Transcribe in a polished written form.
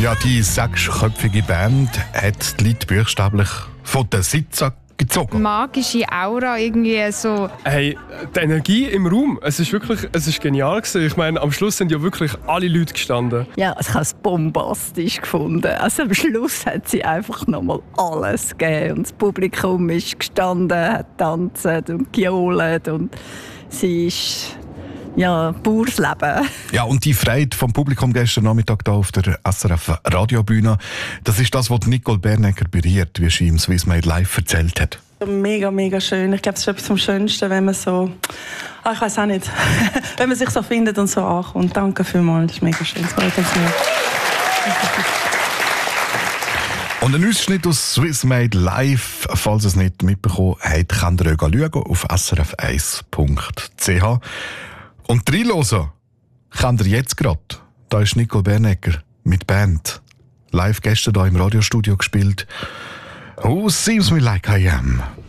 Ja, die sechsköpfige Band hat die Leute buchstäblich von den Sitzen gezogen. Magische Aura irgendwie so. Hey, die Energie im Raum, es ist genial gewesen. Ich meine, am Schluss sind ja wirklich alle Leute gestanden. Ja, ich habe es bombastisch gefunden. Also am Schluss hat sie einfach nochmal alles gegeben. Und das Publikum ist gestanden, hat tanzt und gejohlt und sie ist pures Leben. Ja, und die Freude vom Publikum gestern Nachmittag hier auf der SRF Radiobühne, das ist das, was Nicole Bernegger berührt, wie sie im Swiss Made Live erzählt hat. Mega, mega schön. Ich glaube, es ist etwas vom Schönsten, wenn man so, ich weiß auch nicht, wenn man sich so findet und so ankommt. Danke vielmals, das ist mega schön. Das freut uns sehr. Und ein Ausschnitt aus Swiss Made Live, falls ihr es nicht mitbekommen habt, könnt ihr schauen auf srf1.ch. Und reinhören könnt ihr jetzt gerade. Da ist Nicole Bernegger mit Band. Live gestern hier im Radiostudio gespielt. Who seems me like I am.